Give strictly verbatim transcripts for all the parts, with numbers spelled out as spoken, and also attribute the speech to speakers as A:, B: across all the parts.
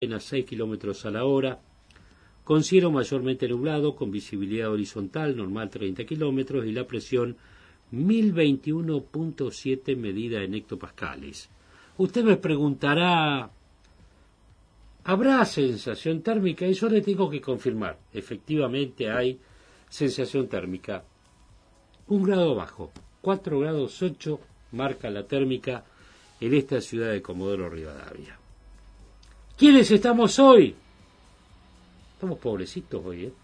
A: apenas seis kilómetros a la hora, con cielo mayormente nublado, con visibilidad horizontal normal treinta kilómetros y la presión mil veintiuno punto siete medida en hectopascales. Usted me preguntará, ¿habrá sensación térmica? Y yo le tengo que confirmar, efectivamente hay sensación térmica. Un grado bajo, cuatro grados ocho marca la térmica en esta ciudad de Comodoro Rivadavia. ¿Quiénes estamos hoy? Estamos pobrecitos hoy, ¿eh?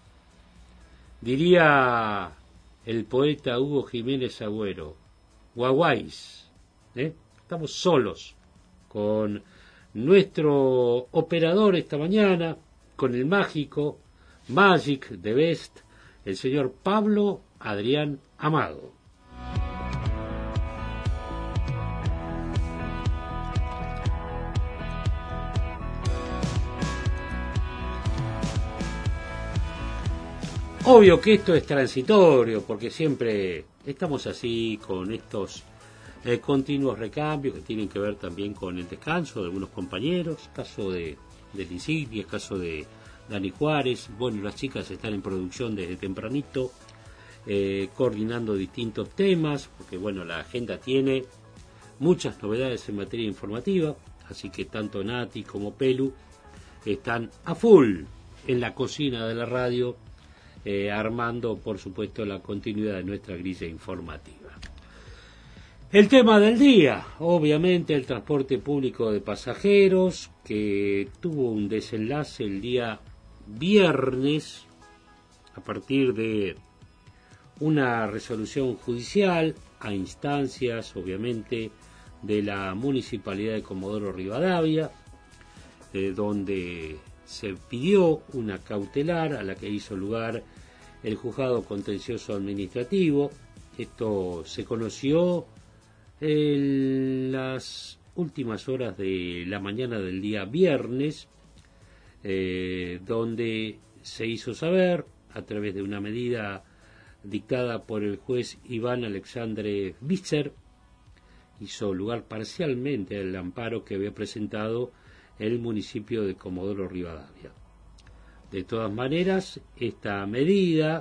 A: Diría el poeta Hugo Jiménez Agüero, guaguáis, ¿eh? Estamos solos, con nuestro operador esta mañana, con el mágico, Magic the Best, el señor Pablo Adrián Amado. Obvio que esto es transitorio, porque siempre estamos así con estos eh, continuos recambios que tienen que ver también con el descanso de algunos compañeros, caso de, de Insignia, caso de Dani Juárez. Bueno, las chicas están en producción desde tempranito, eh, coordinando distintos temas, porque bueno, la agenda tiene muchas novedades en materia informativa, así que tanto Nati como Pelu están a full en la cocina de la radio, Eh, armando, por supuesto, la continuidad de nuestra grilla informativa. El tema del día, obviamente, el transporte público de pasajeros, que tuvo un desenlace el día viernes, a partir de una resolución judicial, a instancias, obviamente, de la Municipalidad de Comodoro Rivadavia, eh, donde se pidió una cautelar a la que hizo lugar el juzgado contencioso administrativo. Esto se conoció en las últimas horas de la mañana del día viernes, eh, donde se hizo saber, a través de una medida dictada por el juez Iván Alexandre Visser, hizo lugar parcialmente al amparo que había presentado el municipio de Comodoro Rivadavia. De todas maneras, esta medida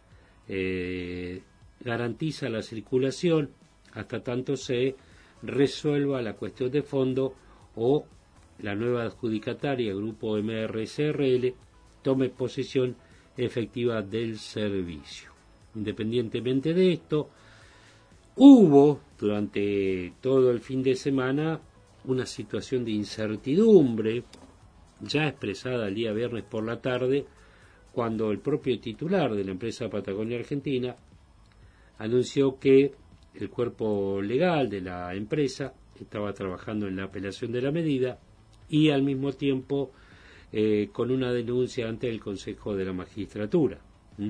A: eh, garantiza la circulación hasta tanto se resuelva la cuestión de fondo o la nueva adjudicataria, Grupo M R S R L, tome posesión efectiva del servicio. Independientemente de esto, hubo durante todo el fin de semana una situación de incertidumbre ya expresada el día viernes por la tarde, cuando el propio titular de la empresa Patagonia Argentina anunció que el cuerpo legal de la empresa estaba trabajando en la apelación de la medida y al mismo tiempo eh, con una denuncia ante el Consejo de la Magistratura. ¿Mm?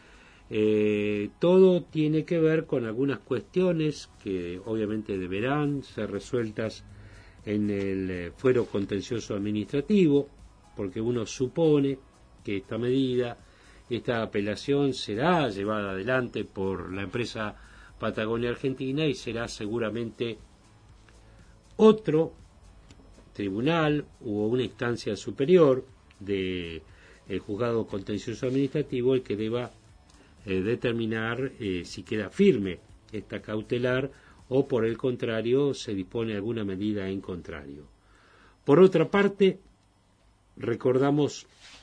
A: Eh, todo tiene que ver con algunas cuestiones que obviamente deberán ser resueltas en el fuero contencioso administrativo, porque uno supone que esta medida, esta apelación será llevada adelante por la empresa Patagonia Argentina y será seguramente otro tribunal u una instancia superior del juzgado contencioso administrativo el que deba eh, determinar eh, si queda firme esta cautelar o por el contrario se dispone alguna medida en contrario. Por otra parte, recordamos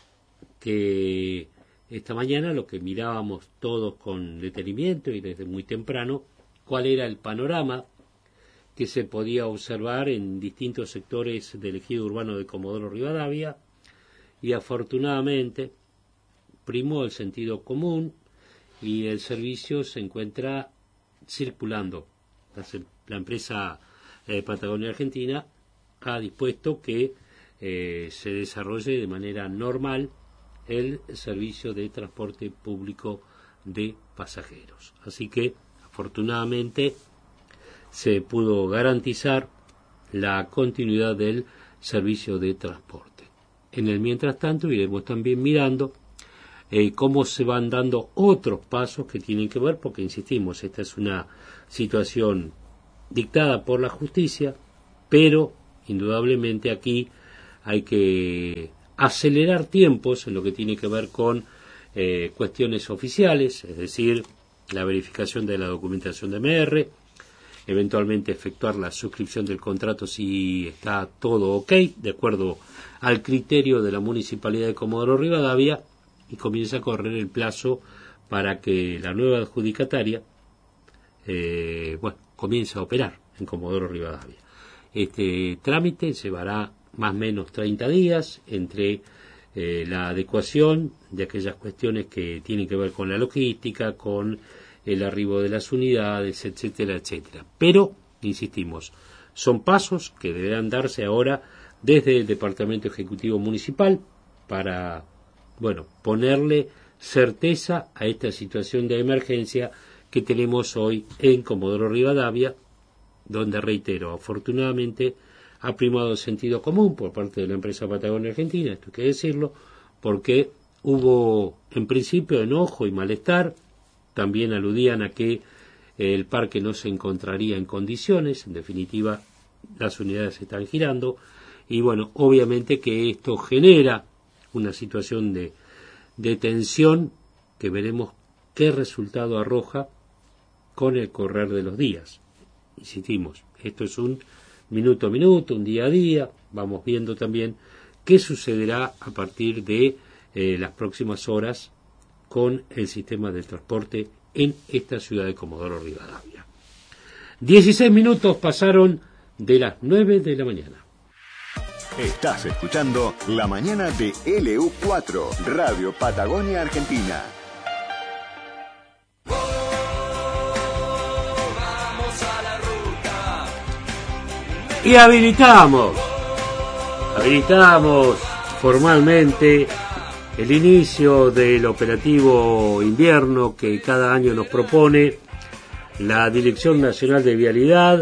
A: que esta mañana lo que mirábamos todos con detenimiento y desde muy temprano, cuál era el panorama que se podía observar en distintos sectores del ejido urbano de Comodoro Rivadavia, y afortunadamente primó el sentido común y el servicio se encuentra circulando. La empresa eh, Patagonia Argentina ha dispuesto que eh, se desarrolle de manera normal el servicio de transporte público de pasajeros. Así que, afortunadamente, se pudo garantizar la continuidad del servicio de transporte. En el mientras tanto, iremos también mirando eh, cómo se van dando otros pasos que tienen que ver, porque insistimos, esta es una situación dictada por la justicia, pero indudablemente aquí hay que acelerar tiempos en lo que tiene que ver con eh, cuestiones oficiales, es decir, la verificación de la documentación de M R, eventualmente efectuar la suscripción del contrato si está todo ok, de acuerdo al criterio de la Municipalidad de Comodoro Rivadavia, y comienza a correr el plazo para que la nueva adjudicataria eh, bueno, comience a operar en Comodoro Rivadavia. Este trámite llevará más o menos treinta días entre eh, la adecuación de aquellas cuestiones que tienen que ver con la logística, con el arribo de las unidades, etcétera, etcétera. Pero, insistimos, son pasos que deberán darse ahora desde el Departamento Ejecutivo Municipal para, bueno, ponerle certeza a esta situación de emergencia que tenemos hoy en Comodoro Rivadavia, donde, reitero, afortunadamente ha primado el sentido común por parte de la empresa Patagonia Argentina, esto hay que decirlo, porque hubo en principio enojo y malestar. También aludían a que el parque no se encontraría en condiciones, en definitiva las unidades están girando, y bueno, obviamente que esto genera una situación de, de tensión que veremos qué resultado arroja con el correr de los días. Insistimos, esto es un minuto a minuto, un día a día, vamos viendo también qué sucederá a partir de eh, las próximas horas con el sistema de transporte en esta ciudad de Comodoro Rivadavia. dieciséis minutos pasaron de las nueve de la mañana.
B: Estás escuchando La Mañana de L U cuatro, Radio Patagonia Argentina.
A: Y habilitamos, habilitamos formalmente el inicio del operativo invierno que cada año nos propone la Dirección Nacional de Vialidad.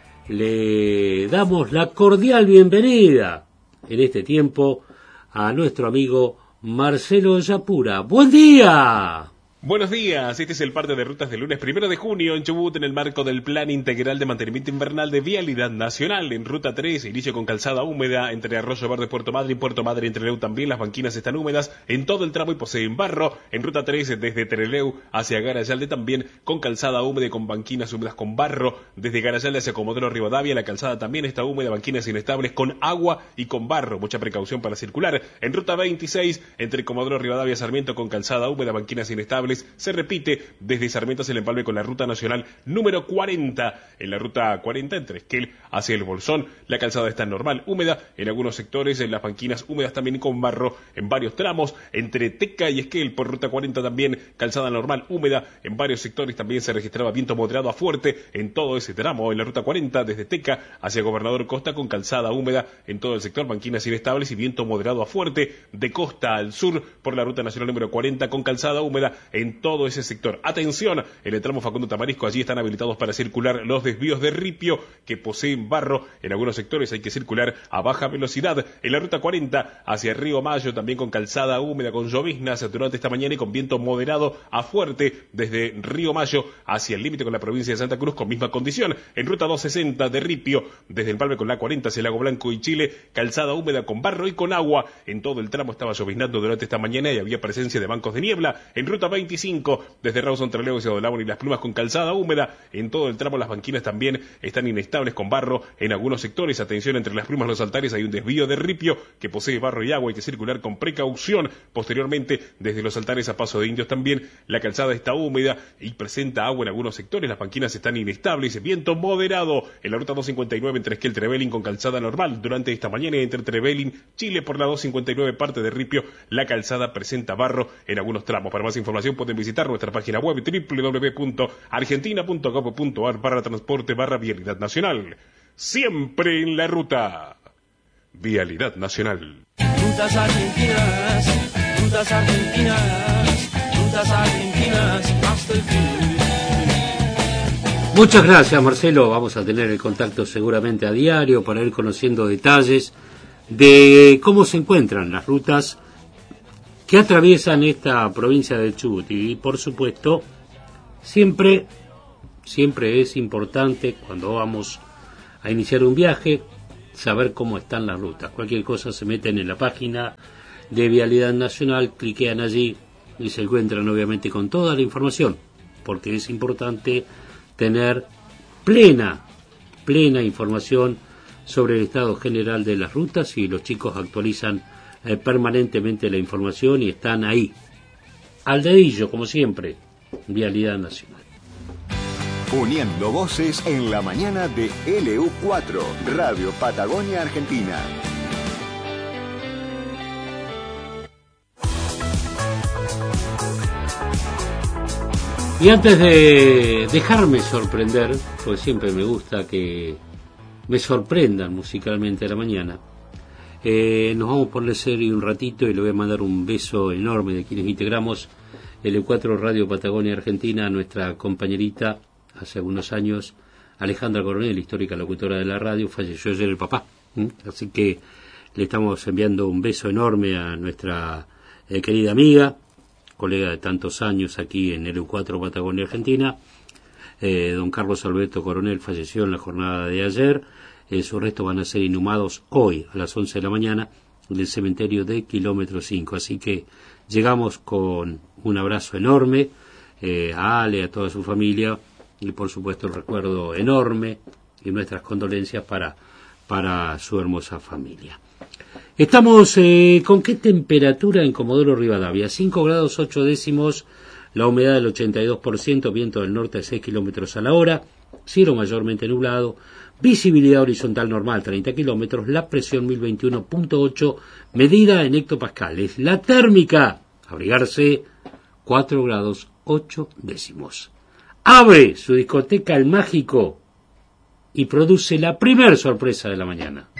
A: Le damos la cordial bienvenida en este tiempo a nuestro amigo Marcelo Yapura. ¡Buen día!
C: Buenos días, este es el parte de rutas del lunes primero de junio en Chubut en el marco del Plan Integral de Mantenimiento Invernal de Vialidad Nacional. En Ruta tres, inicio con calzada húmeda entre Arroyo Verde, Puerto Madre y Puerto Madre en Trelew también. Las banquinas están húmedas en todo el tramo y poseen barro. En Ruta tres, desde Trelew hacia Garayalde también con calzada húmeda y con banquinas húmedas con barro. Desde Garayalde hacia Comodoro Rivadavia la calzada también está húmeda, banquinas inestables con agua y con barro. Mucha precaución para circular. En Ruta veintiséis, entre Comodoro Rivadavia y Sarmiento con calzada húmeda, banquinas inestables. Se repite desde Sarmiento hacia el empalme con la ruta nacional número cuarenta. En la ruta cuarenta, entre Esquel hacia el Bolsón, la calzada está normal, húmeda. En algunos sectores, en las banquinas húmedas también con barro en varios tramos. Entre Teca y Esquel, por ruta cuarenta también, calzada normal, húmeda. En varios sectores también se registraba viento moderado a fuerte en todo ese tramo. En la ruta cuarenta, desde Teca hacia Gobernador Costa, con calzada húmeda en todo el sector, banquinas inestables y viento moderado a fuerte. De costa al sur, por la ruta nacional número cuarenta, con calzada húmeda en todo ese sector. Atención, en el tramo Facundo Tamarisco, allí están habilitados para circular los desvíos de ripio que poseen barro. En algunos sectores hay que circular a baja velocidad. En la ruta cuarenta hacia Río Mayo, también con calzada húmeda, con lloviznas durante esta mañana y con viento moderado a fuerte desde Río Mayo hacia el límite con la provincia de Santa Cruz, con misma condición. En ruta doscientos sesenta de ripio, desde el Palme con la cuarenta hacia Lago Blanco y Chile, calzada húmeda con barro y con agua. En todo el tramo estaba lloviznando durante esta mañana y había presencia de bancos de niebla. En ruta veinticinco, desde Rawson, Trelew hacia Dolabón y Las Plumas, con calzada húmeda. En todo el tramo las banquinas también están inestables con barro en algunos sectores. Atención, entre Las Plumas y Los Altares hay un desvío de ripio que posee barro y agua, hay que circular con precaución. Posteriormente, desde Los Altares a Paso de Indios también, la calzada está húmeda y presenta agua en algunos sectores. Las banquinas están inestables, viento moderado. En la ruta doscientos cincuenta y nueve entre Esquel Trevelin con calzada normal. Durante esta mañana entre Trevelin, Chile, por la doscientos cincuenta y nueve parte de ripio, la calzada presenta barro en algunos tramos. Para más información pueden visitar nuestra página web doble u doble u doble u punto argentina punto gov punto ar barra transporte barra vialidad nacional. Siempre en la ruta. Vialidad Nacional.
D: Rutas argentinas, rutas argentinas, rutas argentinas, hasta el fin.
A: Muchas gracias, Marcelo. Vamos a tener el contacto seguramente a diario para ir conociendo detalles de cómo se encuentran las rutas que atraviesan esta provincia del Chubut. Y por supuesto, siempre, siempre es importante cuando vamos a iniciar un viaje saber cómo están las rutas. Cualquier cosa se meten en la página de Vialidad Nacional, cliquean allí y se encuentran obviamente con toda la información, porque es importante tener plena, plena información sobre el estado general de las rutas, y los chicos actualizan eh, permanentemente la información y están ahí, al dedillo, como siempre, Vialidad Nacional.
B: Uniendo voces en la mañana de L U cuatro, Radio Patagonia Argentina.
A: Y antes de dejarme sorprender, porque siempre me gusta que me sorprendan musicalmente a la mañana, eh, nos vamos a poner serio un ratito y le voy a mandar un beso enorme de quienes integramos L U cuatro Radio Patagonia Argentina a nuestra compañerita hace algunos años, Alejandra Coronel, histórica locutora de la radio. Falleció ayer el papá, ¿eh? Así que le estamos enviando un beso enorme a nuestra eh, querida amiga, colega de tantos años aquí en L U cuatro Patagonia Argentina. Eh, don Carlos Alberto Coronel falleció en la jornada de ayer. Eh, sus restos van a ser inhumados hoy a las once de la mañana en el cementerio de Kilómetro cinco. Así que llegamos con un abrazo enorme eh, a Ale, a toda su familia, y por supuesto el recuerdo enorme y nuestras condolencias para, para su hermosa familia. Estamos eh, con qué temperatura en Comodoro Rivadavia: cinco grados ocho décimos, la humedad del ochenta y dos por ciento, viento del norte a seis kilómetros a la hora, cielo mayormente nublado, visibilidad horizontal normal treinta kilómetros, la presión mil veintiuno punto ocho, medida en hectopascales. La térmica, abrigarse, cuatro grados ocho décimos. Abre su discoteca El Mágico y produce la primer sorpresa de la mañana.